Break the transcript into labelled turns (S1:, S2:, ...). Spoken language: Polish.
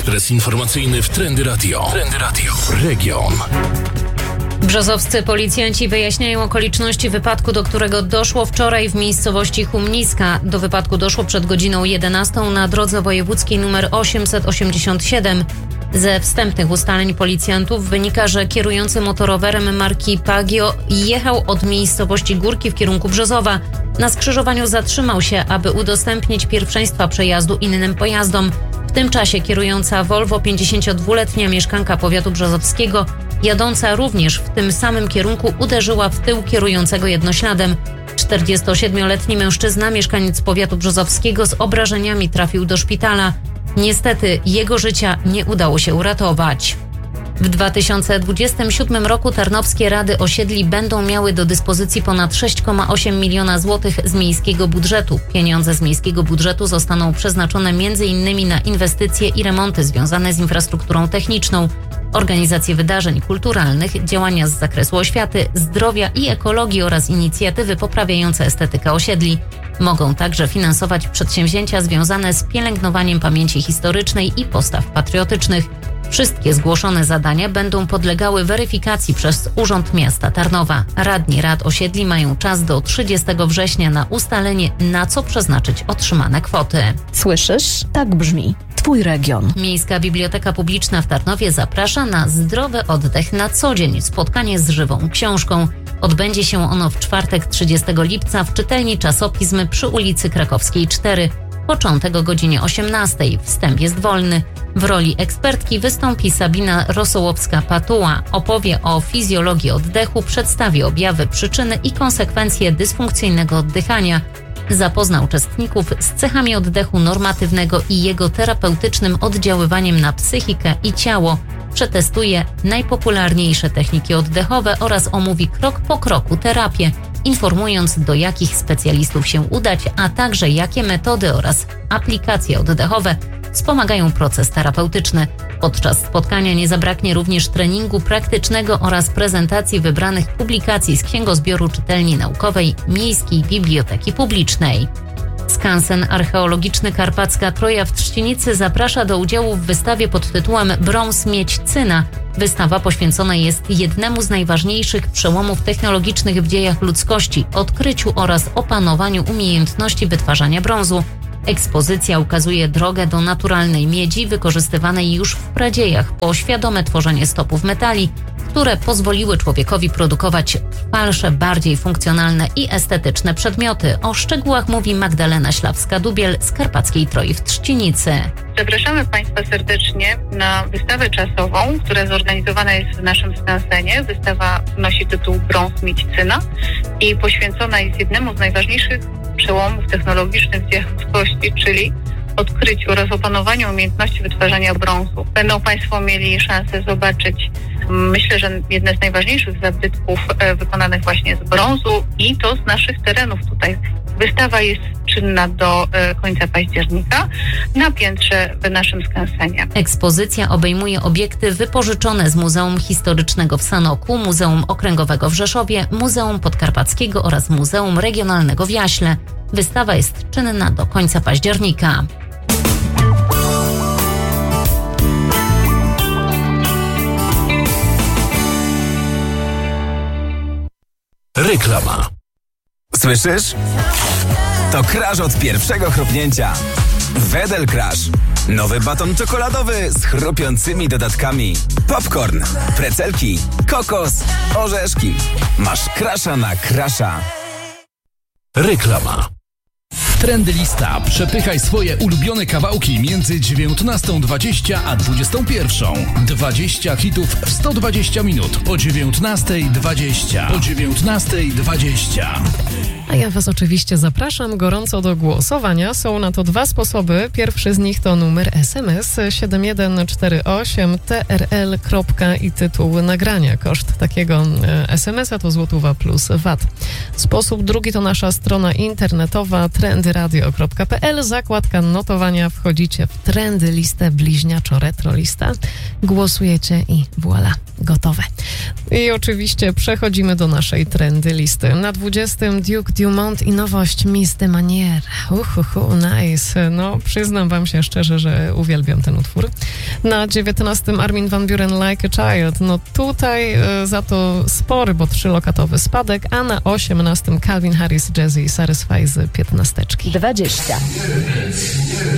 S1: Ekspres informacyjny w Trendy Radio. Trendy Radio. Region.
S2: Brzozowscy policjanci wyjaśniają okoliczności wypadku, do którego doszło wczoraj w miejscowości Humniska. Do wypadku doszło przed godziną 11 na drodze wojewódzkiej nr 887. Ze wstępnych ustaleń policjantów wynika, że kierujący motorowerem marki Pagio jechał od miejscowości Górki w kierunku Brzozowa. Na skrzyżowaniu zatrzymał się, aby udostępnić pierwszeństwa przejazdu innym pojazdom. W tym czasie kierująca Volvo 52-letnia mieszkanka powiatu brzozowskiego, jadąca również w tym samym kierunku, uderzyła w tył kierującego jednośladem. 47-letni mężczyzna, mieszkaniec powiatu brzozowskiego, z obrażeniami trafił do szpitala. Niestety jego życia nie udało się uratować. W 2027 roku tarnowskie rady osiedli będą miały do dyspozycji ponad 6,8 miliona złotych z miejskiego budżetu. Pieniądze z miejskiego budżetu zostaną przeznaczone m.in. na inwestycje i remonty związane z infrastrukturą techniczną, organizację wydarzeń kulturalnych, działania z zakresu oświaty, zdrowia i ekologii oraz inicjatywy poprawiające estetykę osiedli. Mogą także finansować przedsięwzięcia związane z pielęgnowaniem pamięci historycznej i postaw patriotycznych. Wszystkie zgłoszone zadania będą podlegały weryfikacji przez Urząd Miasta Tarnowa. Radni rad osiedli mają czas do 30 września na ustalenie, na co przeznaczyć otrzymane kwoty.
S3: Słyszysz? Tak brzmi Twój region.
S2: Miejska Biblioteka Publiczna w Tarnowie zaprasza na zdrowy oddech na co dzień. Spotkanie z żywą książką. Odbędzie się ono w czwartek 30 lipca w czytelni Czasopism przy ulicy Krakowskiej 4. Początek o godzinie 18. Wstęp jest wolny. W roli ekspertki wystąpi Sabina Rosołowska-Patuła. Opowie o fizjologii oddechu, przedstawi objawy, przyczyny i konsekwencje dysfunkcyjnego oddychania. Zapozna uczestników z cechami oddechu normatywnego i jego terapeutycznym oddziaływaniem na psychikę i ciało. Przetestuje najpopularniejsze techniki oddechowe oraz omówi krok po kroku terapię, informując, do jakich specjalistów się udać, a także jakie metody oraz aplikacje oddechowe wspomagają proces terapeutyczny. Podczas spotkania nie zabraknie również treningu praktycznego oraz prezentacji wybranych publikacji z Księgozbioru Czytelni Naukowej Miejskiej Biblioteki Publicznej. Skansen archeologiczny Karpacka Troja w Trzcinicy zaprasza do udziału w wystawie pod tytułem Brąz, miedź, cyna. Wystawa poświęcona jest jednemu z najważniejszych przełomów technologicznych w dziejach ludzkości – odkryciu oraz opanowaniu umiejętności wytwarzania brązu. Ekspozycja ukazuje drogę do naturalnej miedzi wykorzystywanej już w pradziejach po świadome tworzenie stopów metali, które pozwoliły człowiekowi produkować trwalsze, bardziej funkcjonalne i estetyczne przedmioty. O szczegółach mówi Magdalena Ślawska-Dubiel z Karpackiej Troi w Trzcinicy.
S4: Zapraszamy Państwa serdecznie na wystawę czasową, która zorganizowana jest w naszym skansenie. Wystawa nosi tytuł Brąz, miedź, cyna i poświęcona jest jednemu z najważniejszych przełomów technologicznych w dziejach ludzkości, czyli odkryciu oraz opanowaniu umiejętności wytwarzania brązu. Będą Państwo mieli szansę zobaczyć, myślę, że jedne z najważniejszych zabytków wykonanych właśnie z brązu i to z naszych terenów tutaj. Wystawa jest czynna do końca października na piętrze w naszym skansenie.
S2: Ekspozycja obejmuje obiekty wypożyczone z Muzeum Historycznego w Sanoku, Muzeum Okręgowego w Rzeszowie, Muzeum Podkarpackiego oraz Muzeum Regionalnego w Jaśle. Wystawa jest czynna do końca października.
S1: Reklama.
S5: Słyszysz? To crash od pierwszego chrupnięcia. Wedel Crash. Nowy baton czekoladowy z chrupiącymi dodatkami. Popcorn, precelki, kokos, orzeszki. Masz crasha na crasha.
S1: Reklama.
S6: Trendy Lista. Przepychaj swoje ulubione kawałki między 19:20 a 21:00. 20 hitów w 120 minut o 19:20. O 19:20.
S7: A ja Was oczywiście zapraszam gorąco do głosowania. Są na to dwa sposoby. Pierwszy z nich to numer SMS 7148 TRL. I tytuł nagrania. Koszt takiego SMS-a to złotówa plus VAT. Sposób drugi to nasza strona internetowa trendyradio.pl. Zakładka notowania. Wchodzicie w Trendy Listę bliźniaczo retro lista. Głosujecie i voilà, gotowe. I oczywiście przechodzimy do naszej Trendy Listy. Na 20 Duke Dumont i nowość Miss de Manière. Nice. No, przyznam wam się szczerze, że uwielbiam ten utwór. Na 19 Armin van Buuren Like a Child. No tutaj za to spory, bo 3-lokatowy spadek, a na 18 Calvin Harris Jazzy Satisfy z 15.
S3: 20.